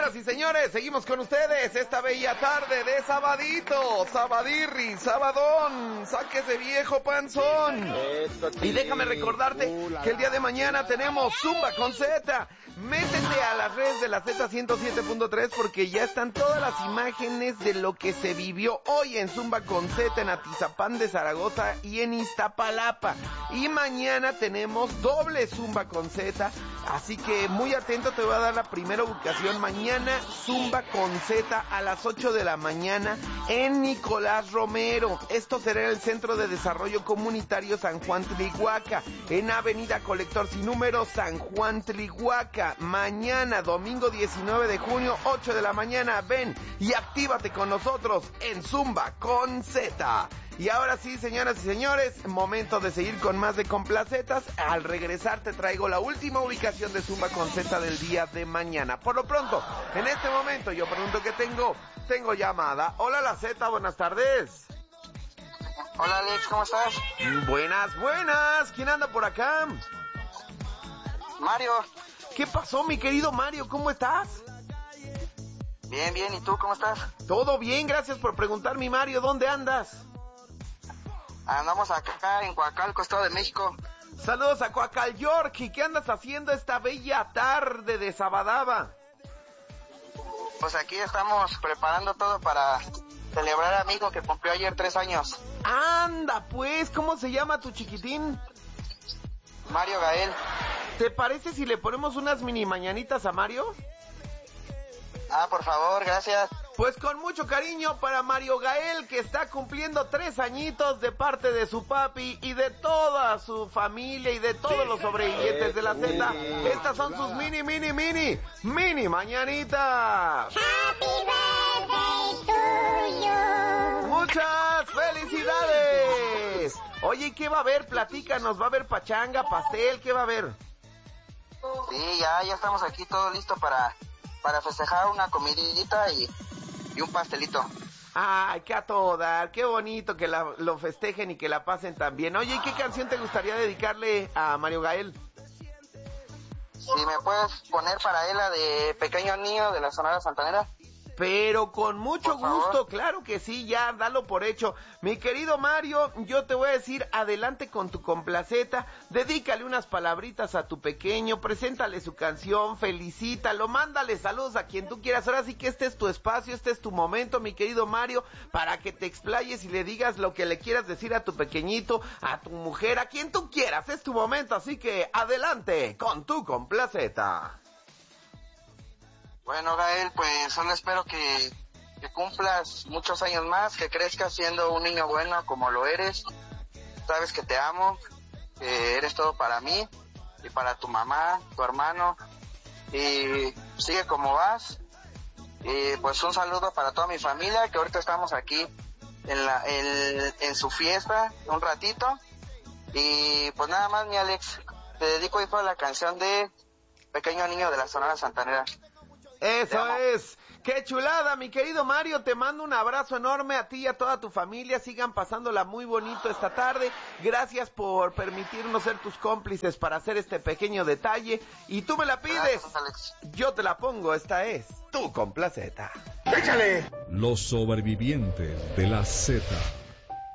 Señoras y señores, seguimos con ustedes esta bella tarde de sabadito, sabadirri, sabadón, sáquese viejo panzón. Y déjame recordarte que el día de mañana tenemos Zumba con Z. Métete a las redes de la Z 107.3 porque ya están todas las imágenes de lo que se vivió hoy en Zumba con Z en Atizapán de Zaragoza y en Iztapalapa. Y mañana tenemos doble Zumba con Z, así que muy atento, te voy a dar la primera ubicación. Mañana Zumba con Z a las 8 de la mañana en Nicolás Romero. Esto será en el Centro de Desarrollo Comunitario San Juan Tlihuaca, en Avenida Colector Sin Número, San Juan Tlihuaca. Mañana, domingo 19 de junio, 8 de la mañana, ven y actívate con nosotros en Zumba con Z. Y ahora sí, señoras y señores, momento de seguir con más de Complacetas. Al regresar te traigo la última ubicación de Zumba con Z del día de mañana. Por lo pronto, en este momento yo pregunto que tengo llamada. Hola la Z, buenas tardes. Hola Alex, ¿cómo estás? Buenas, ¿quién anda por acá? Mario. ¿Qué pasó, mi querido Mario? ¿Cómo estás? Bien, ¿y tú cómo estás? Todo bien, gracias por preguntar, mi Mario. ¿Dónde andas? Andamos acá en Coacalco, Estado de México. Saludos a Coacalyork. ¿Qué andas haciendo esta bella tarde de Sabadaba? Pues aquí estamos preparando todo para celebrar a mi hijo que cumplió ayer 3 años. Anda, pues, ¿cómo se llama tu chiquitín? Mario Gael. ¿Te parece si le ponemos unas mini mañanitas a Mario? Por favor, gracias. Pues con mucho cariño para Mario Gael, que está cumpliendo 3 añitos de parte de su papi y de toda su familia y de todos los sobrevivientes de la Z. Estas son sus mini mañanitas. Happy birthday to you. ¡Muchas felicidades! Oye, ¿y qué va a haber? Platícanos, ¿va a haber pachanga, pastel? ¿Qué va a haber? Sí, ya estamos aquí todo listo para festejar una comidita y un pastelito. Ay, qué a toda, qué bonito que lo festejen y que la pasen tan bien. Oye, ¿y qué canción te gustaría dedicarle a Mario Gael? Si me puedes poner para él la de Pequeño Niño de la Sonora Santanera. Pero con mucho gusto, claro que sí, ya, dalo por hecho. Mi querido Mario, yo te voy a decir, adelante con tu complaceta, dedícale unas palabritas a tu pequeño, preséntale su canción, felicítalo, mándale saludos a quien tú quieras. Ahora sí que este es tu espacio, este es tu momento, mi querido Mario, para que te explayes y le digas lo que le quieras decir a tu pequeñito, a tu mujer, a quien tú quieras, es tu momento, así que adelante con tu complaceta. Bueno, Gael, pues solo espero que cumplas muchos años más, que crezcas siendo un niño bueno como lo eres. Sabes que te amo, que eres todo para mí y para tu mamá, tu hermano. Y sigue como vas. Y pues un saludo para toda mi familia, que ahorita estamos aquí en su fiesta un ratito. Y pues nada más, mi Alex, te dedico hoy por la canción de Pequeño Niño de la Sonora Santanera. Eso es, qué chulada, mi querido Mario, te mando un abrazo enorme a ti y a toda tu familia, sigan pasándola muy bonito esta tarde, gracias por permitirnos ser tus cómplices para hacer este pequeño detalle, y tú me la pides, gracias, Alex. Yo te la pongo, esta es tu complaceta. ¡Échale! Los sobrevivientes de la Z.